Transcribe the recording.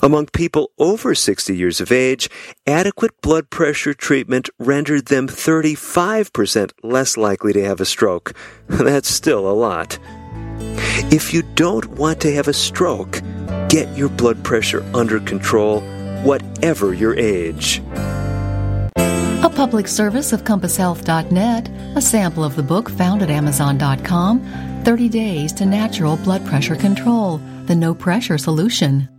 Among people over 60 years of age, adequate blood pressure treatment rendered them 35% less likely to have a stroke. That's still a lot. If you don't want to have a stroke, get your blood pressure under control, whatever your age. A public service of CompassHealth.net, a sample of the book found at Amazon.com, 30 Days to Natural Blood Pressure Control, the No Pressure Solution.